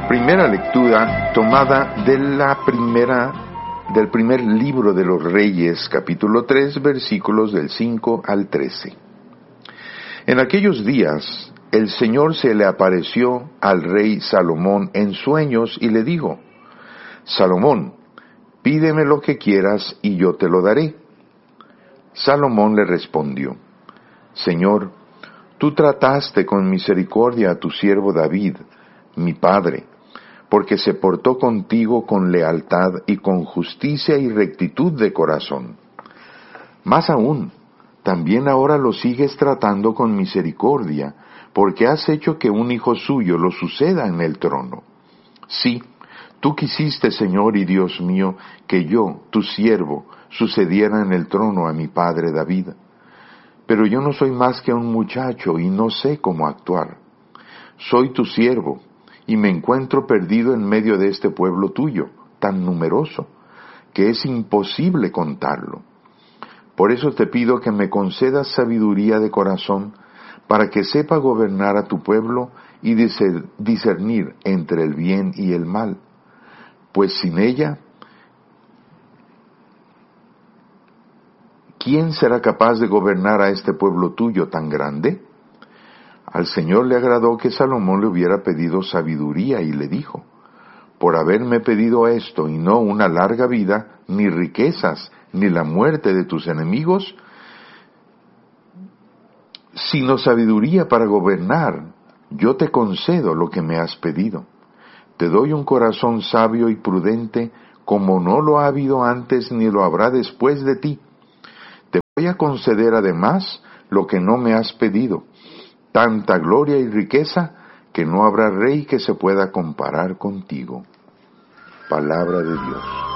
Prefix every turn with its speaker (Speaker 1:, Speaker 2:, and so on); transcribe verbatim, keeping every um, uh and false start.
Speaker 1: Primera lectura tomada de la primera, del primer libro de los Reyes, capítulo tres, versículos del cinco al trece. En aquellos días, el Señor se le apareció al rey Salomón en sueños y le dijo: Salomón, pídeme lo que quieras y yo te lo daré. Salomón le respondió: Señor, tú trataste con misericordia a tu siervo David, mi padre, porque se portó contigo con lealtad y con justicia y rectitud de corazón. Más aún, también ahora lo sigues tratando con misericordia, porque has hecho que un hijo suyo lo suceda en el trono. Sí, tú quisiste, Señor y Dios mío, que yo, tu siervo, sucediera en el trono a mi padre David. Pero yo no soy más que un muchacho y no sé cómo actuar. Soy tu siervo, y me encuentro perdido en medio de este pueblo tuyo, tan numeroso, que es imposible contarlo. Por eso te pido que me concedas sabiduría de corazón, para que sepa gobernar a tu pueblo y discernir entre el bien y el mal. Pues sin ella, ¿quién será capaz de gobernar a este pueblo tuyo tan grande? Al Señor le agradó que Salomón le hubiera pedido sabiduría y le dijo: por haberme pedido esto y no una larga vida, ni riquezas, ni la muerte de tus enemigos, sino sabiduría para gobernar, yo te concedo lo que me has pedido. Te doy un corazón sabio y prudente, como no lo ha habido antes ni lo habrá después de ti. Te voy a conceder además lo que no me has pedido, tanta gloria y riqueza que no habrá rey que se pueda comparar contigo. Palabra de Dios.